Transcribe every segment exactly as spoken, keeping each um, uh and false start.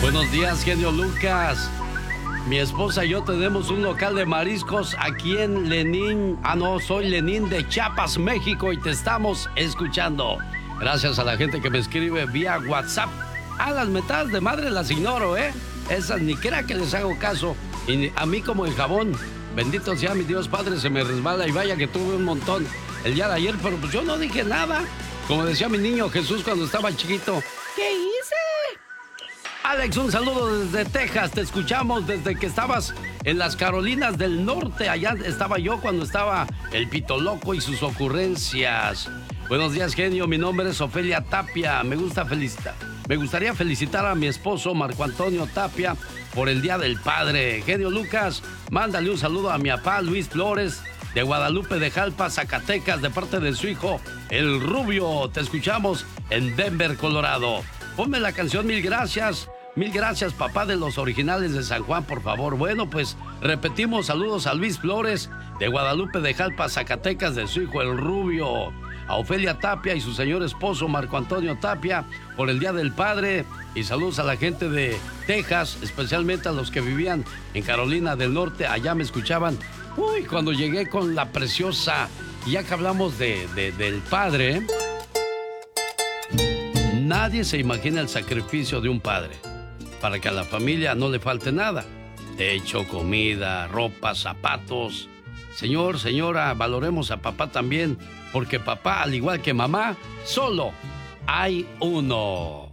Buenos días, genio Lucas. Mi esposa y yo tenemos un local de mariscos aquí en Lenín. Ah, no, soy Lenín de Chiapas, México, y te estamos escuchando. Gracias a la gente que me escribe vía WhatsApp. Ah, las metadas de madre las ignoro, ¿eh? Esas ni crea que les hago caso. Y a mí como el jabón. Bendito sea mi Dios Padre, se me resbala y vaya que tuve un montón el día de ayer, pero pues yo no dije nada. Como decía mi niño Jesús cuando estaba chiquito. ¿Qué hice? Alex, un saludo desde Texas. Te escuchamos desde que estabas en las Carolinas del Norte. Allá estaba yo cuando estaba el Pito Loco y sus ocurrencias. Buenos días, genio. Mi nombre es Ofelia Tapia. Me gusta felicitar. Me gustaría felicitar a mi esposo Marco Antonio Tapia por el Día del Padre. Genio Lucas, mándale un saludo a mi papá Luis Flores de Guadalupe de Jalpa, Zacatecas, de parte de su hijo, el Rubio. Te escuchamos en Denver, Colorado. Ponme la canción Mil Gracias. Mil gracias, papá de los originales de San Juan, por favor. Bueno, pues repetimos saludos a Luis Flores de Guadalupe de Jalpa, Zacatecas, de su hijo el Rubio. A Ofelia Tapia y su señor esposo Marco Antonio Tapia por el Día del Padre. Y saludos a la gente de Texas, especialmente a los que vivían en Carolina del Norte. Allá me escuchaban. Uy, cuando llegué con la preciosa. Y ya que hablamos de, de, del padre, nadie se imagina el sacrificio de un padre para que a la familia no le falte nada. Techo, comida, ropa, zapatos. Señor, señora, valoremos a papá también, porque papá, al igual que mamá, solo hay uno.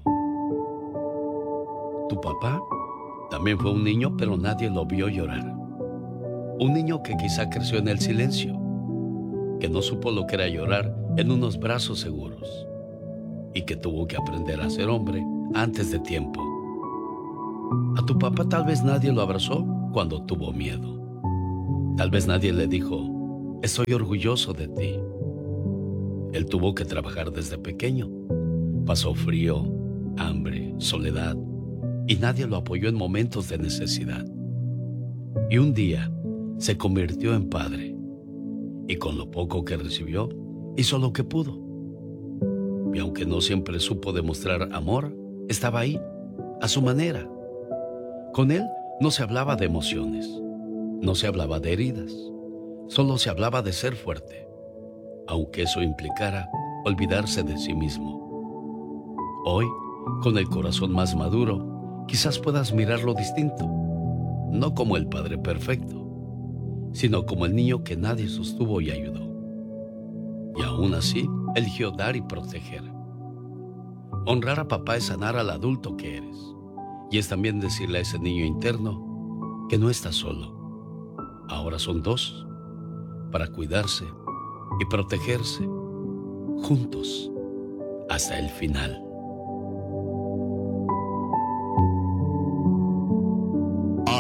Tu papá también fue un niño, pero nadie lo vio llorar. Un niño que quizá creció en el silencio, que no supo lo que era llorar en unos brazos seguros y que tuvo que aprender a ser hombre antes de tiempo. A tu papá tal vez nadie lo abrazó cuando tuvo miedo. Tal vez nadie le dijo, estoy orgulloso de ti. Él tuvo que trabajar desde pequeño. Pasó frío, hambre, soledad, y nadie lo apoyó en momentos de necesidad. Y un día se convirtió en padre, y con lo poco que recibió, hizo lo que pudo. Y aunque no siempre supo demostrar amor, estaba ahí, a su manera. Con él no se hablaba de emociones, no se hablaba de heridas, solo se hablaba de ser fuerte, aunque eso implicara olvidarse de sí mismo. Hoy, con el corazón más maduro, quizás puedas mirarlo distinto, no como el padre perfecto, sino como el niño que nadie sostuvo y ayudó. Y aún así, eligió dar y proteger. Honrar a papá es sanar al adulto que eres. Y es también decirle a ese niño interno que no está solo. Ahora son dos, para cuidarse y protegerse, juntos, hasta el final.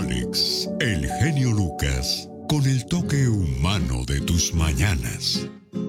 Alex, el genio Lucas, con el toque humano de tus mañanas.